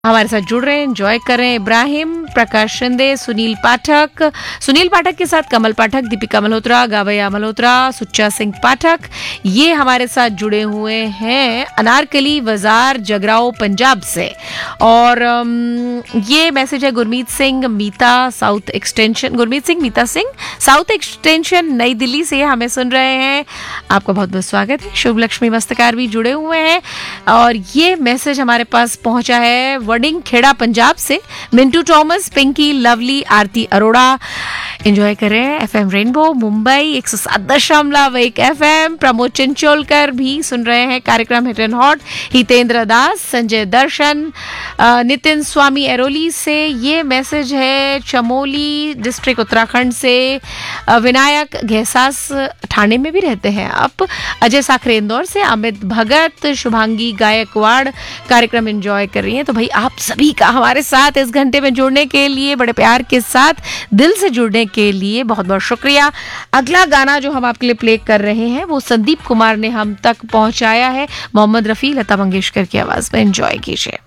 हमारे साथ जुड़ रहे हैं, एंजॉय कर रहे हैं। इब्राहिम, प्रकाश शिंदे, सुनील पाठक के साथ कमल पाठक, दीपिका मल्होत्रा, गावैया मल्होत्रा, सुच्चा सिंह पाठक, ये हमारे साथ जुड़े हुए हैं अनारकली बाजार जगराओं पंजाब से। और ये मैसेज है गुरमीत सिंह मीता साउथ एक्सटेंशन नई दिल्ली से हमें सुन रहे हैं। आपका बहुत बहुत स्वागत है। शुभ लक्ष्मी मस्तकार भी जुड़े हुए हैं। और ये मैसेज हमारे पास पहुंचा है वडिंग खेड़ा पंजाब से मिंटू थॉमस, पिंकी, लवली, आरती अरोड़ा। एंजॉय कर रहे हैं FM rainbow Mumbai 107.1 FM. Pramod Chincholkar भी सुन रहे हैं कार्यक्रम हिट एंड हॉट। हितेंद्र दास, संजय दर्शन, नितिन स्वामी एरोली से ये मैसेज है। चमोली डिस्ट्रिक्ट उत्तराखंड से विनायक घैसास ठाणे में भी रहते हैं आप। अजय साखरे इंदौर से, अमित भगत, शुभांगी गायकवाड़ कार्यक्रम एंजॉय कर रही हैं। तो भाई आप सभी का हमारे साथ इस घंटे में जुड़ने के लिए, बड़े प्यार के साथ दिल से जुड़ने के लिए बहुत बहुत शुक्रिया। अगला गाना जो हम आपके लिए प्ले कर रहे हैं वो संदीप कुमार ने हम तक पहुंचाया है। मोहम्मद रफी, लता मंगेशकर की आवाज में। एंजॉय कीजिए।